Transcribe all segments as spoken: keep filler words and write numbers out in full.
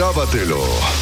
Grábatelo,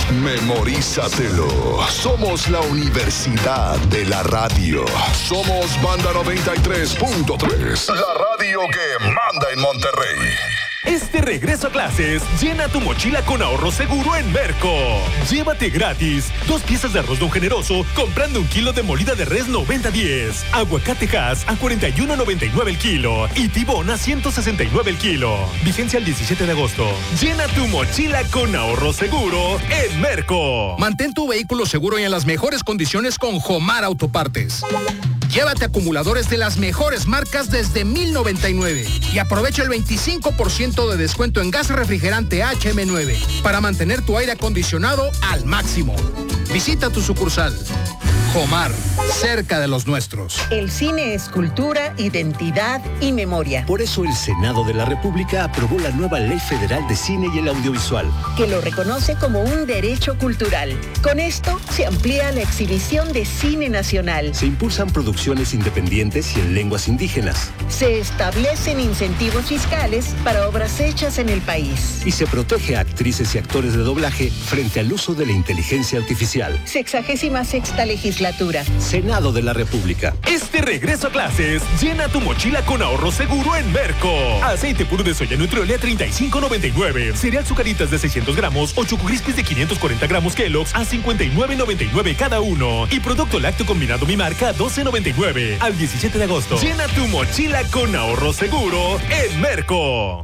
memorízatelo. Somos la Universidad de la Radio. Somos Banda noventa y tres punto tres. La radio que manda en Monterrey. Este regreso a clases, llena tu mochila con ahorro seguro en Merco. Llévate gratis dos piezas de arroz Don Generoso comprando un kilo de molida de res noventa diez, aguacate Hass a cuarenta y uno noventa y nueve el kilo y tibón a ciento sesenta y nueve el kilo. Vigencia el diecisiete de agosto. Llena tu mochila con ahorro seguro en Merco. Mantén tu vehículo seguro y en las mejores condiciones con Jomar Autopartes. Llévate acumuladores de las mejores marcas desde mil noventa y nueve y aprovecha el veinticinco por ciento de descuento en gas refrigerante H M nueve para mantener tu aire acondicionado al máximo. Visita tu sucursal. Jomar, cerca de los nuestros. El cine es cultura, identidad y memoria. Por eso el Senado de la República aprobó la nueva Ley Federal de Cine y el Audiovisual, que lo reconoce como un derecho cultural. Con esto se amplía la exhibición de cine nacional. Se impulsan producciones independientes y en lenguas indígenas. Se establecen incentivos fiscales para obras hechas en el país. Y se protege a actrices y actores de doblaje frente al uso de la inteligencia artificial. Sexagésima sexta legislatura. Senado de la República. Este regreso a clases, llena tu mochila con ahorro seguro en Merco. Aceite puro de soya Nutriole a treinta y cinco noventa y nueve. Cereal Zucaritas de seiscientos gramos o Choco Crispies de quinientos cuarenta gramos Kellogg's a cincuenta y nueve noventa y nueve cada uno. Y producto lácteo combinado Mi Marca a doce noventa y nueve. Al diecisiete de agosto. Llena tu mochila con ahorro seguro en Merco.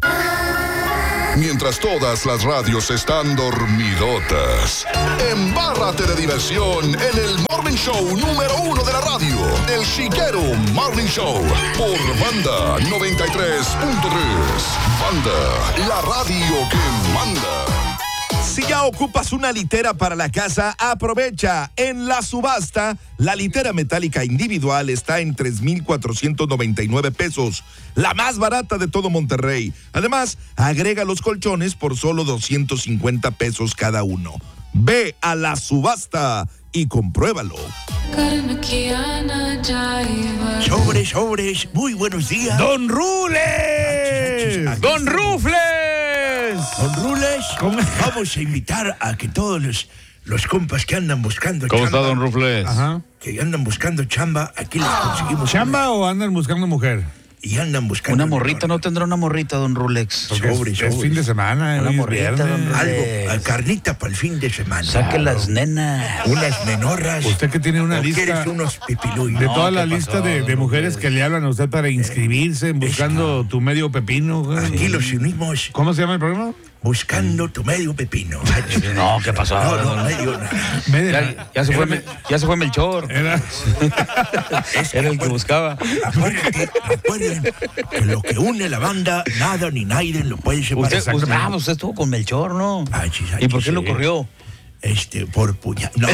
Mientras todas las radios están dormidotas, embárrate de diversión en el Morning Show número uno de la radio, El Chiquero Morning Show, por Banda noventa y tres punto tres. Banda, la radio que manda. Si ya ocupas una litera para la casa, aprovecha. En la subasta, la litera metálica individual está en tres mil cuatrocientos noventa y nueve pesos, la más barata de todo Monterrey. Además, agrega los colchones por solo doscientos cincuenta pesos cada uno. Ve a la subasta y compruébalo. Sobres, sobres, muy buenos días. ¡Don Rules! ¡Don Rufles! Don Rules, ¿Cómo? vamos a invitar a que todos los, los compas que andan buscando ¿Cómo chamba. está, don Rufles? Ajá. Que andan buscando chamba, aquí les conseguimos. ¿Chamba una. o andan buscando mujer? Y andan buscando. Una morrita, ¿no tendrá una morrita, don Rulex? Sobre, es, sobre. es fin de semana. Una hoy es morrita, viernes. don Rulex. Algo, a carnita para el fin de semana. Saque Claro. las nenas. Unas menorras. Usted que tiene una ¿O lista quieres unos pipiluyos? de No, toda ¿qué la pasó, lista de, de don mujeres Rulex? que le hablan a usted para inscribirse en buscando tu medio pepino. güey. Aquí los unimos ¿Cómo se llama el programa? buscando tu medio pepino. No, ¿qué pasó? No, no, medio. Medio- Ya, ya se fue, Mel- ya se fue Melchor. Era- Era el que buscaba. Acuérdate, recuerden que lo que une la banda, nada ni nadie lo puede separar. Usted, usted, ah, usted estuvo con Melchor, ¿no? Ay, sí, ay, ¿Y por sí, qué lo sí. corrió? Este, por puñal. No.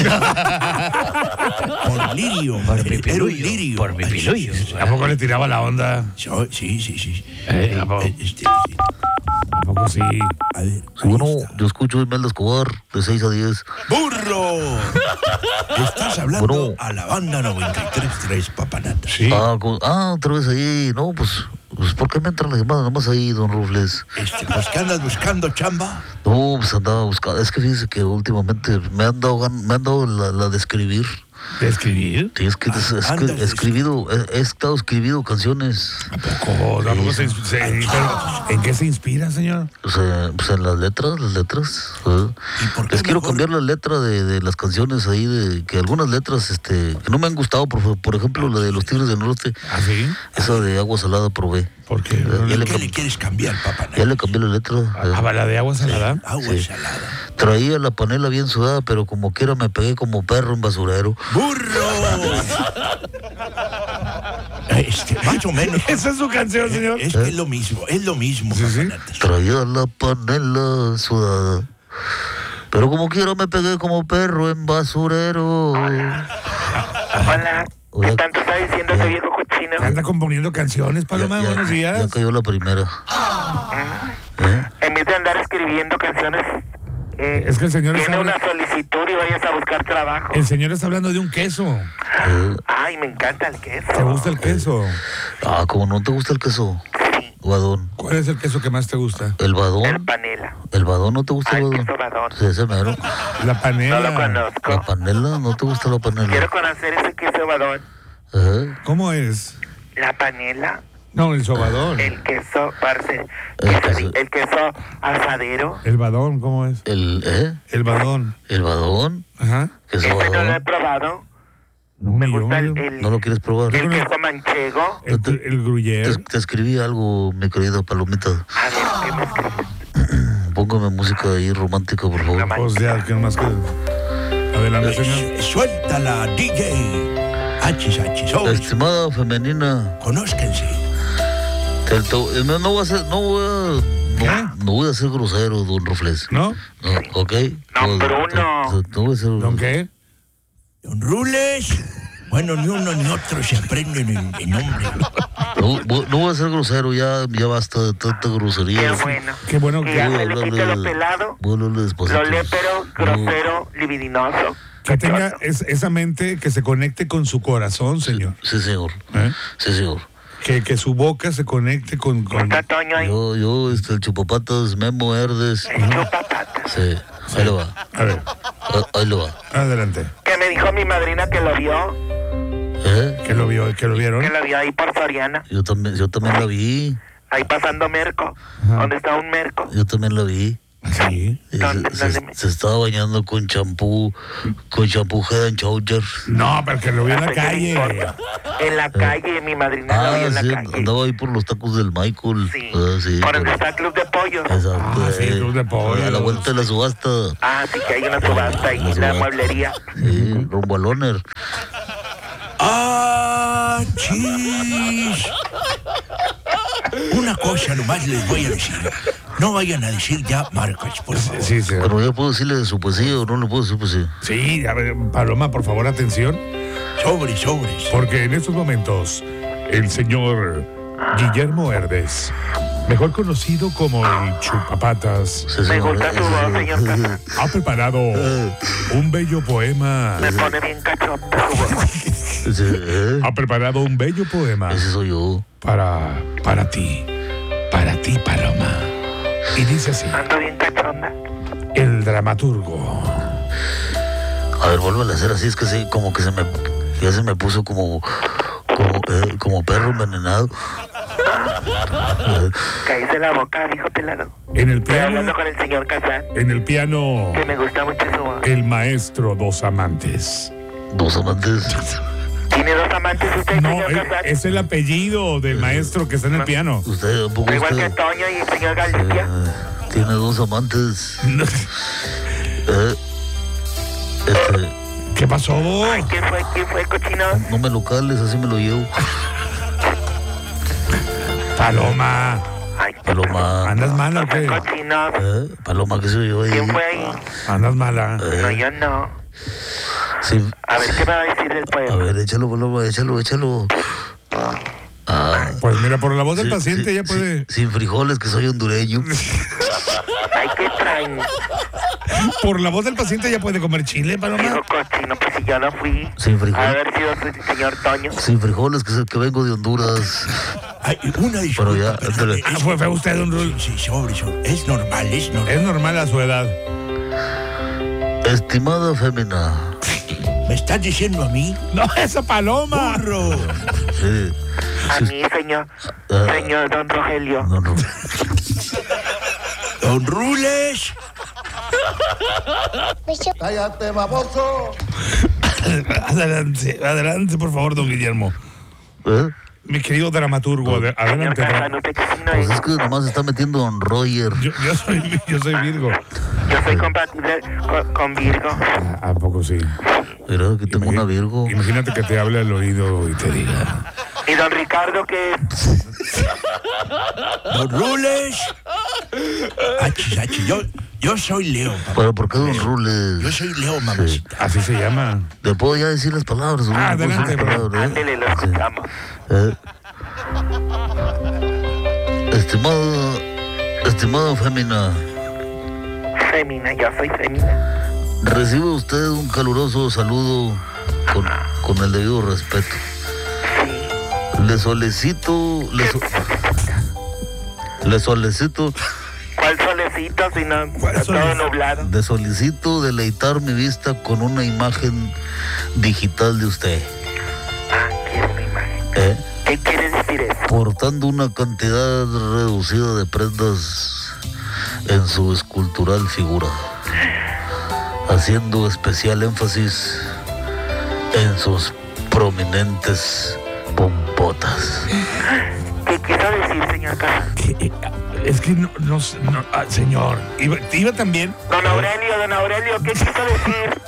Por lirio. Por Era un pipiluyo, lirio. por pipiluyo. Ay, sí, sí, sí. ¿A poco le tiraba la onda? Sí, sí, sí. Eh, ¿a poco? Eh, este, sí. ¿A poco sí? A ver. Sí, bueno, ahí está. yo escucho a Imelda Escobar de seis a diez. ¡Burro! Estás hablando Bueno. a la banda noventa y tres punto tres, papanata. Sí. Ah, con- ah, otra vez ahí. No, pues, pues ¿por qué me entra la llamada nomás ahí, don Rufles? Este, pues que andas buscando chamba. No, pues andaba buscando. Es que fíjese que últimamente me han dado, gan- me han dado la, la de escribir. ¿De escribir? Sí, es que, es, es que andas he escribido, he, he estado escribiendo canciones. ¿A poco? ¿A poco se, se- pero, ¿en qué se inspira, señor? O sea, pues en las letras, las letras. ¿eh? ¿Y por qué Les quiero mejor? cambiar la letra de, de las canciones ahí, de que algunas letras este, que no me han gustado, por, por ejemplo, la de Los Tigres del Norte, ¿Ah, sí? esa de Agua Salada probé. ¿Por qué? Ya le, ¿Qué cam- le quieres cambiar, papanata? ya le cambié la letra. eh. ¿A la de agua salada? Agua Sí. salada. Traía la panela bien sudada, pero como quiera me pegué como perro en basurero. ¡Burro! Este, más o menos. Esa es su canción, señor. Es que es lo mismo, es lo mismo, Sí, sí. papanata. Traía la panela sudada, pero como quiera me pegué como perro en basurero. Hola, Hola. ¿qué tanto está diciendo ese viejo cochino? Anda componiendo canciones, Paloma. Ya- Buenos ya días. cayó la primera. ¿Eh? En vez de andar escribiendo canciones, eh, Es que el señor tiene está una habla- solicitud y vayas a buscar trabajo. El señor está hablando de un queso. Eh, Ay, me encanta el queso. ¿Te gusta el queso? Ah, como no te gusta el queso. Sí, Badón. ¿Cuál es el queso que más te gusta? El badón. el panela. ¿El badón no te gusta Ay, el ¿qué badón? es badón? Sí, ese mero. La panela. No lo conozco. ¿La panela? ¿No te gusta la panela? Quiero conocer ese queso badón. Ajá. ¿Cómo es? La panela, No, el sobadón. el queso, parce, El queso. el queso asadero. El badón, ¿cómo es? ¿El, eh? El badón. ¿El badón? Ajá. ¿Qué es Ese no lo he badón? probado. No, Me yo- gusta el, el, ¿No lo quieres probar? el queso manchego. El, el gruyere. Te, te escribí algo, mi querida Palomita. A ver, ¿qué me escribes? Póngame música ahí romántica, por favor. Pues ya, ¿qué más que? Adelante, señor. Eh, Suéltala, D J. Hachis, hachis, sobres. Estimada femenina, Conózcanse. te- te- no, no voy a ser, no voy a, no, no voy a ser grosero, don Rufles. ¿No? No, ¿ok? No, Bruno. No, no voy a ser. ¿Don qué? Don Rules. Bueno, ni uno ni otro se aprenden el, el nombre. No, voy- no voy a ser grosero, ya, ya basta de tanta grosería. Qué bueno. Qué bueno Que que, ya Voy a se le quite lo hablarle- pelado, voy a hablarle despacito. lo lépero, grosero, libidinoso. que tenga es- esa mente que se conecte con su corazón, señor. Sí, señor. ¿Eh? Sí, señor. Que, que su boca se conecte con... con... Está Toño ahí. Yo, yo, este, el chupapatas Memo Herdes. El chupapatas. Sí, ahí lo va. A ver, Ah, Ahí lo va. adelante. Que me dijo mi madrina que lo vio, ¿Eh? Que lo vio, que lo vieron. que lo vio ahí por Soriana, Yo también, yo también la vi. ahí pasando Merco, donde está un Merco. Yo también la vi. Sí. Y ¿Dónde- se, se- dónde me- se estaba bañando con champú, con champú Head and Shoulders. No, pero que lo vio en la ¿Qué me calle. importa? En la calle, mi madrina lo Ah, vio en la sí, calle. andaba ahí por los tacos del Michael. Sí, Ah, sí, por donde por- está el Club de Pollo. Exacto. Ah, sí, eh. Club de Pollos. A la vuelta de la subasta. Ah, sí que hay una subasta ahí en la mueblería. Sí, rumbo al Honor. ¡Ah, chis! Una cosa nomás les voy a decir. No vayan a decir ya marcas, por favor. Sí, sí. Pero ya puedo decirle de su poesía o no le puedo decir poesía. Sí, a ver, Paloma, por favor, atención. Sobres, sobres. Porque en estos momentos, el señor Guillermo Herdes, mejor conocido como el Chupapatas, Sí, Me señor. gusta su voz, señor Casas. ha preparado un bello poema. Me pone bien cachonda su voz. Sí, ¿eh? Ha preparado un bello poema Ese soy yo. para, para ti, para ti, Paloma. Y dice así, Ando bien cachonda. el dramaturgo. A ver, vuelve a hacer así, es que sí, como que se me, ya se me puso como, como, eh, como perro envenenado. Eh, Cállese la boca, viejo pelado. En el Estoy hablando piano, con el señor Casas, en el piano, que me gusta mucho su voz. el maestro Dos Amantes. Dos amantes. ¿Tiene dos amantes usted, No, señor es, Casas? es el apellido del maestro que está en el piano. Usted, ¿a poco Igual que usted Toño y el señor Galicia. eh, tiene dos amantes? Eh, este, ¿Qué pasó? Ay, ¿quién fue? ¿Quién fue, cochino? no me lo cales, así me lo llevo. Paloma, Ay, Paloma. ¿andas mala o qué? cochino. Eh, Paloma, ¿qué soy yo ahí? ¿Quién fue ahí? ¿Andas mala? No, yo no. Sí. A ver, ¿qué me va a decir del A poema? ver, échalo, Paloma, échalo, échalo. Ah, Pues mira, por la voz del sí, paciente sí, ya puede... sí, sin frijoles, que soy hondureño. Ay, ¿qué traen? Por la voz del paciente ya puede comer chile, Paloma. Dijo cochino, pues si yo no fui. Sin frijoles. A ver si el señor Toño. Sin frijoles, que, sé que vengo de Honduras. Ay, una disculpa. Pero ya, pero ándale. es- Ah, fue, fue usted, don Rul. Sí, sobre, sobre. Es normal, es normal. Es normal a su edad. Estimada fémina. ¿Me estás diciendo a mí? No, esa Paloma. ¡Burro! Sí. A mí, señor. Ah. Señor Don Rogelio. No, no. ¡Don Rules! ¡Cállate, baboso! Adelante, adelante, por favor, don Guillermo. ¿Eh? Mi querido dramaturgo, ade- Señor adelante. Casas, dra- ¿usted qué signo Pues es? es que nomás se está metiendo Don Roger. Yo, yo soy, yo soy Virgo. Yo soy compatible con, con Virgo. ¿A poco sí? Mira, que tengo una Virgo. Imagínate que te hable al oído y te diga. ¿Y don Ricardo qué es? ¡Don Rules! Achis, achis. Yo, yo soy Leo, papá. Pero ¿por qué Don Rules? Yo soy Leo, mamacita. Así se llama. ¿Le puedo ya decir las palabras? Ah, ¿No? ¿Le puedo adelante, decir las bro. palabras, eh? Ándele, lo escuchamos. Eh. Estimado, estimado fémina, Fémina, yo soy fémina. recibe usted un caluroso saludo con, con el debido respeto. Le solicito, le, so- le solicito, ¿Cuál solecito? cielitos y no todo nublado. Le solicito deleitar mi vista con una imagen digital de usted. Ah, quiero una imagen. ¿Eh? ¿Qué quiere decir eso? Portando una cantidad reducida de prendas en su escultural figura, haciendo especial énfasis en sus prominentes pompotas. ¿Qué quiero decir, señor Casas? Eh, Es que no, no, no ah, señor, iba, iba también. Don Aurelio, don Aurelio, ¿qué quiso decir?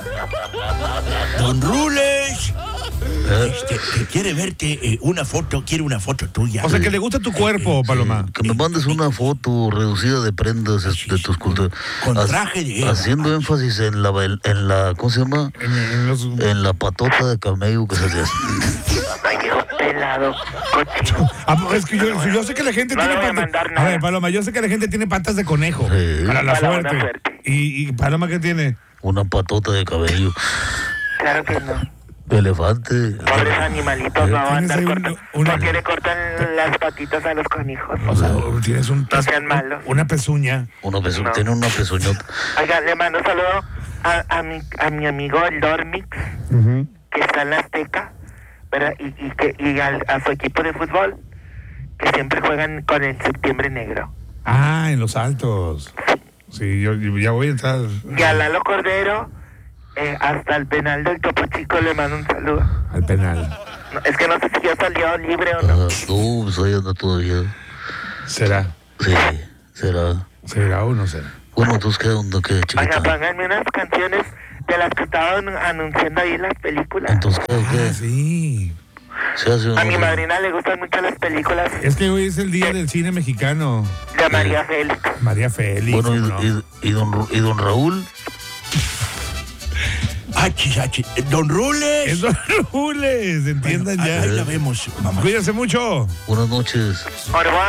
Don Rules. Este, que quiere verte eh, una foto, quiere una foto tuya. O sea, que le gusta tu cuerpo, Paloma. Que me mandes una foto reducida de prendas de tu escultura. Con traje de Eva. Haciendo énfasis en la, en la, ¿cómo se llama? En, en, los... en la patota de camello que se hace así. Ay, viejo pelado, cochino. Ah, es que yo, yo sé que la gente No tiene le voy a patas. mandar A nada. ver, Paloma, yo sé que la gente tiene patas de conejo. Sí. Para la Para la buena suerte. suerte. ¿Y, y Paloma qué tiene? Una patota de cabello. Claro que no. Elefante. Pobres animalitos no van a Tienes andar ahí un- cortando. una- ¿Por qué le cortan las patitas a los conejos? O sea, tienes un No sean malos. una pezuña. Una pezu- No. Tiene una pezuñota. Oiga, le mando un saludo a, a, mi, a mi amigo el Dormix, que está en la Azteca, ¿verdad? Y, y, que, y al- a su equipo de fútbol, que siempre juegan con el Septiembre Negro. Ah, en los altos. Sí, yo, yo ya voy a entrar. Y a Lalo Cordero, eh, hasta el penal del Topo Chico, le mando un saludo. Al penal. No, es que no sé si ya salió libre o no. Ah, no, pues ahí anda todavía. ¿Será? Sí, será. ¿Será o no será? Bueno, entonces, ¿qué onda, qué Oiga, chiquita? pónganme unas canciones de las que estaban anunciando ahí en las películas. Entonces, ¿qué? Ah, qué? sí. ¿Se hace o A no mi se- madrina le gustan mucho las películas Es que hoy es el día del cine mexicano. de María Félix. María Félix. Bueno, y, ¿no? y- y don, Ru- y don Raúl. Achis, achis. Don Rules. Es Don Rules, entiendan Bueno, ya. ahí la vemos, mamá. Cuídense mucho. Buenas noches. Orba.